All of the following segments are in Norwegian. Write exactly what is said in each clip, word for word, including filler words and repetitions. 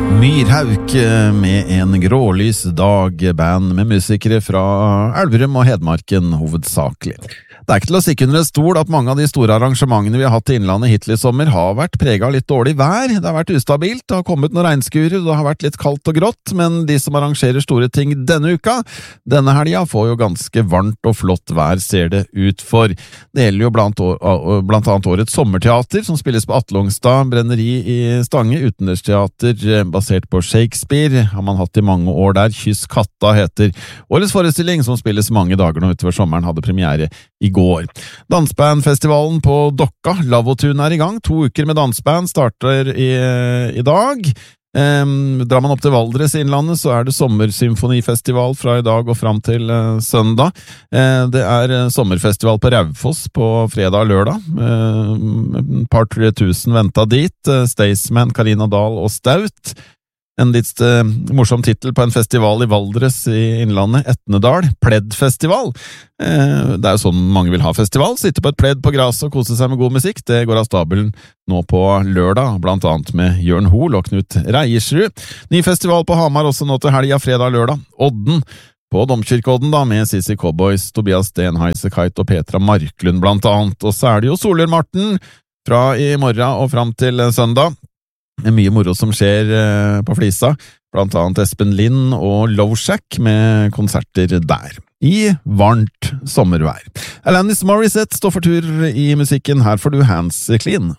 Myrhauk med en grålys dag, band med musikere fra Elverum og Hedmarken hovedsakelig. Det er ikke til å stikke under et stol at mange av de store arrangementene vi har hatt i Innlandet hittil i sommer har vært preget av litt dårlig vær. Det har vært ustabilt, det har kommet noen regnskurer, det har vært litt kaldt og grått, men de som arrangerer store ting denne uka, denne helga, får jo ganske varmt og flott vær, ser det ut for. Det gjelder jo blant, blant annet årets sommerteater, som spilles på Atlongstad Brenneri i Stange, utendørsteater basert på Shakespeare, har man hatt i mange år der. Kyss katta heter årets forestilling, som spilles mange dager nå utover sommeren, hadde premiere i går. Dansbandfestivalen på Dokka, Lavotun er i gang. To uker med dansband starter i, i dag. Eh, drar man opp til Valdres i Innlandet, så er det sommersymfonifestival fra i dag og fram til eh, søndag. Eh, det er sommerfestival på Raufoss på fredag og lørdag. Eh, et par tre tusen ventet dit. Eh, Staysman, Karina Dahl og Staut. En litt uh, morsom titel på en festival i Valdres i Innlandet, Etnedal, Pleddfestival. Eh, det er jo sånn mange vil ha festival, sitte på et pledd på gras og kose seg med god musikk. Det går av stabelen nå på lørdag, blant annet med Jørn Hoel og Knut Reiersrud. Ny festival på Hamar også nå til helga, fredag og lørdag. Odden på Domkirkeodden da, med Sissy Cowboys, Tobias Stenheise, Kite og Petra Marklund blant annet. Og så er det jo Solørmarten fra i morgen og fram til søndag. Det er mye moro som skjer på Flisa, blant annet Espen Lind og Lowshack med konserter der, i varmt sommervær. Alanis Morissette står for tur i musikken, her får du Hands Clean.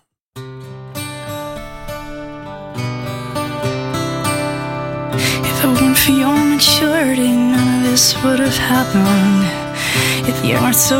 If it weren't for your maturity, none of this would have happened. If you weren't so